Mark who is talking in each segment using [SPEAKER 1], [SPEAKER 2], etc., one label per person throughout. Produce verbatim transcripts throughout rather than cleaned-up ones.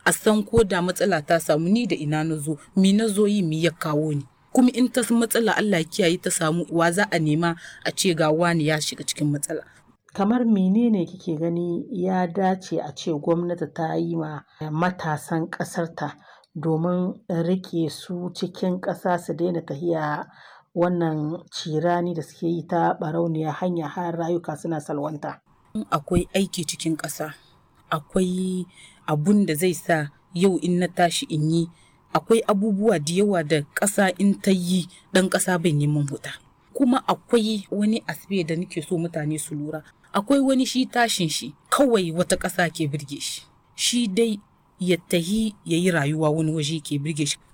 [SPEAKER 1] a san ko da matsala ta samu ni da ina na zo, mi na zo yi mi ya kawo ni. Kuma in ta matsala Allah kiyaye ta samu wa za a nema a ce ga wani ya shiga cikin matsala.
[SPEAKER 2] Kamar menene kike gani ya dace a ce gwamnati ta yi ma matasan ƙasarta domin riƙe su cikin ƙasa su daina tahiya wannan cirani da suke yi ta ɓarauniya hanya har rayuka suna salwanta?
[SPEAKER 1] Akwai aiki cikin ƙasa, akwai abun da zai sa yau in na tashi in yi, akwai abubuwa da yawa da ƙasa in ta yi ɗan ƙasa bai neman huta. Kuma akwai wani asibe da nake so mutane su lura, akwai wani shi tashin shi kawai wata ƙasa ke birge shi, shi dai ya tahi ya yi rayuwa wani waje ke birge shi.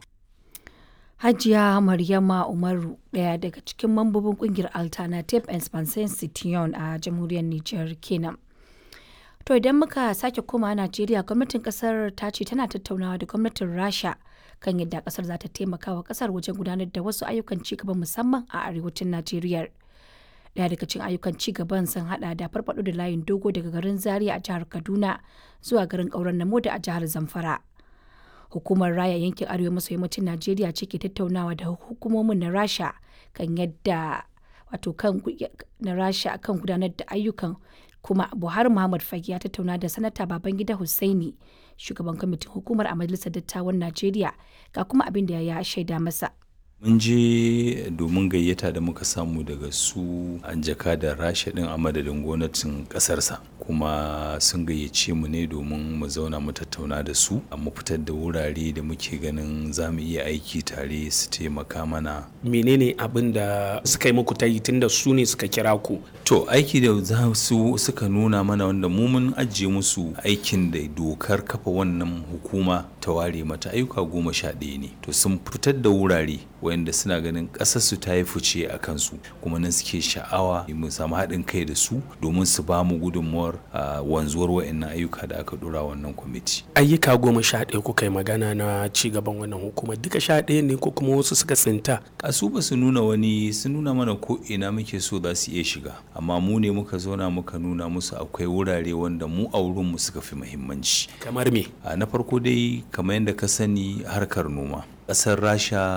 [SPEAKER 3] Hajiya Maryama Umaru, ɗaya daga cikin mambobin ƙungiyar Alternative Expansion Citoyen a jamhuriyar Nijar kenan. To idan muka sake koma Najeriya, gwamnatin kasar ta ce tana tattaunawa da gwamnatin Rasha kan yadda kasar za ta taimaka wa kasar wajen gudanar da wasu ayyukan cigaba musamman a arewacin Najeriya. Daya daga cikin ayyukan cigaban sun hada da farfado da layin dogo daga garin Zaria a jihar Kaduna zuwa garin Kauran Namoda a jihar Zamfara. Hukumar Raya yankin Arewa maso yammacin Najeriya ce ke tattaunawa da hukumomin na Rasha kan yadda wato kan na Rasha kan gudanar da ayyukan, kuma Buhari Muhammad Fage ya tattauna da sanata Babangida Hussaini, shugaban kwamitin hukumar a majalisar dattawan Najeriya, ga kuma abin da ya shaida masa.
[SPEAKER 4] Mun je domin gayyata da muka samu daga su an jaka da Rasha din a madadin gwamnatin kasarsa, kuma sun gayyace mu ne domin mu zauna mu tattauna da su mu fitar da wurare da muke ganin za mu iya aiki tare su taimaka mana.
[SPEAKER 5] Menene abin da suka yi muku ta yi tunda su ne suka kira ku?
[SPEAKER 4] To aiki da za su suka nuna mana wanda mu mun ajiye musu aikin da dokar kafa wannan hukuma ta ware mata ayyuka goma sha ɗaya ne. To sun fitar da wurare wanda suna ganin ƙasar su ta yi fice a kansu, kuma nan suke sha'awa mu samu haɗin kai da su domin su ba mu gudunmuwar wanzuwar wa'annan ayyuka da aka dora wannan kwamiti.
[SPEAKER 5] Ayyuka goma sha ɗaya kuka yi magana na ci gaban wannan hukuma, duka sha ɗaya ne ko kuma wasu suka tsinta?
[SPEAKER 4] A su ba su nuna wani, sun nuna mana ko ina muke so za su iya shiga, amma mu ne muka zauna muka nuna musu akwai wurare wanda mu a wurinmu suka fi muhimmanci.
[SPEAKER 5] Kamar me?
[SPEAKER 4] Na farko dai kamar yadda ka sani harkar noma. Ƙasar Rasha